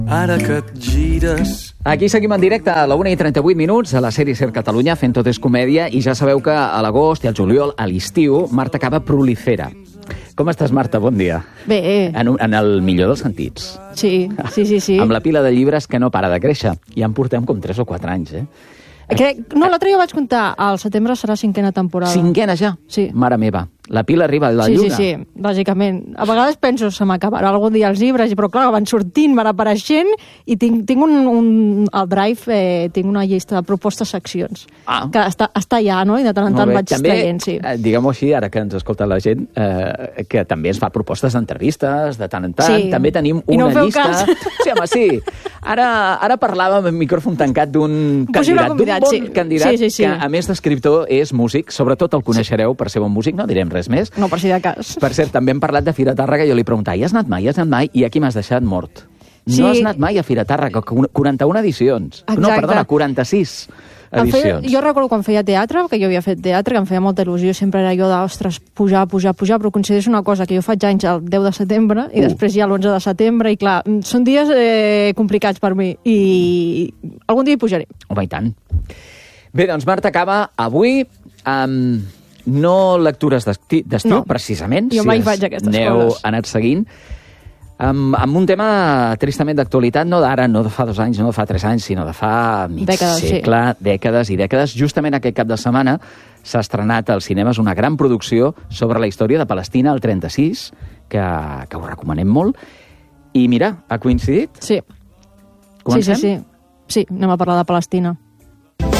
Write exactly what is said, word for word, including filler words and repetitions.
Ara que et gires... Aquí seguim en directe a la una i trenta-vuit minuts a la sèrie Ser Catalunya, fent Tot és comèdia, i ja sabeu que a l'agost i al juliol, a l'estiu, Marta Caba prolifera. Com estàs, Marta? Bon dia. Bé. En, en el millor dels sentits. Sí, sí, sí, sí. Amb la pila de llibres que no para de créixer. Ja en portem com tres o quatre anys, eh? Crec, no, l'altre dia vaig comptar, al setembre serà cinquena temporada. Cinquena ja? Sí. Mare meva. La pila arriba a la sí, lluna. Sí, sí, sí, bàsicament. A vegades penso, se m'acabarà algun dia els llibres, però clar, van sortint, van apareixent, i tinc, tinc un, un... Al Drive eh, tinc una llista de propostes seccions. Ah. Que està, està allà, no? I de tant en tant vaig també, traient, sí. Eh, diguem-ho així, ara que ens escolta la gent, eh, que també ens fa propostes d'entrevistes, de tant en tant. Sí. També tenim I una no feu llista... cas. Sí, home, sí. Ara, ara parlàvem amb micròfon tancat d'un candidat, convidat, d'un bon sí. candidat, sí, sí, sí. que a més d'escriptor és músic, sobretot el coneixereu per ser bon músic, no direm res més. No, per si de cas. Per cert, també hem parlat de Fira Tàrrega, jo li preguntava, hi has anat mai, hi has anat mai? I aquí m'has deixat mort. Sí. No has anat mai a Fira Tàrrega, quaranta-una edicions. Exacte. No, perdona, quaranta-sis edicions. Feia, jo recordo quan feia teatre, que jo havia fet teatre, que em feia molta il·lusió, sempre era jo d'ostres, pujar, pujar, pujar, però consideres una cosa, que jo faig anys el deu de setembre i uh. després ja l'onze de setembre, i clar, són dies eh, complicats per mi, i algun dia hi pujaré. Home, i tant. Bé, doncs Marta Caba, avui... Um, no lectures d'estiu, no. precisament. Jo mai si faig aquestes aneu, coses. Anat seguint. Amb, amb un tema tristament d'actualitat, no d'ara, no de fa dos anys, no de fa tres anys, sinó de fa mig dècades, segle, sí. dècades i dècades. Justament aquest cap de setmana s'ha estrenat als cinemes una gran producció sobre la història de Palestina al trenta-sis, que, que ho recomanem molt. I mira, ha coincidit? Sí. Comencem? Sí, sí, sí. Sí, anem a parlar de Palestina.